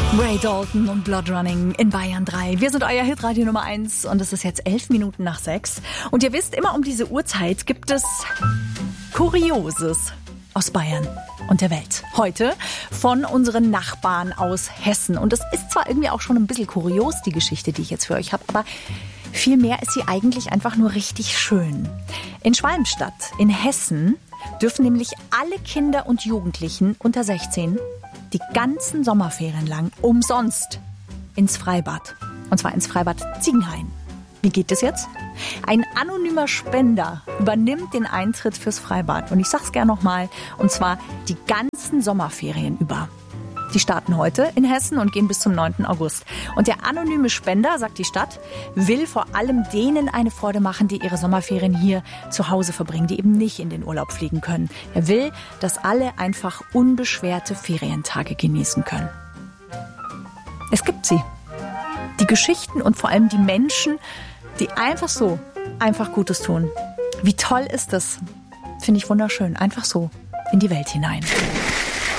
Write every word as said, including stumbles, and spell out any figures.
Ray Dalton und Blood Running in Bayern drei. Wir sind euer Hitradio Nummer eins und es ist jetzt elf Minuten nach sechs. Und ihr wisst, immer um diese Uhrzeit gibt es Kurioses aus Bayern und der Welt. Heute von unseren Nachbarn aus Hessen. Und es ist zwar irgendwie auch schon ein bisschen kurios, die Geschichte, die ich jetzt für euch habe, aber vielmehr ist sie eigentlich einfach nur richtig schön. In Schwalmstadt in Hessen dürfen nämlich alle Kinder und Jugendlichen unter sechzehn die ganzen Sommerferien lang umsonst ins Freibad. Und zwar ins Freibad Ziegenhain. Wie geht das jetzt? Ein anonymer Spender übernimmt den Eintritt fürs Freibad. Und ich sag's gerne nochmal, und zwar die ganzen Sommerferien über. Die starten heute in Hessen und gehen bis zum neunten August. Und der anonyme Spender, sagt die Stadt, will vor allem denen eine Freude machen, die ihre Sommerferien hier zu Hause verbringen, die eben nicht in den Urlaub fliegen können. Er will, dass alle einfach unbeschwerte Ferientage genießen können. Es gibt sie. Die Geschichten und vor allem die Menschen, die einfach so, einfach Gutes tun. Wie toll ist das? Finde ich wunderschön. Einfach so in die Welt hinein.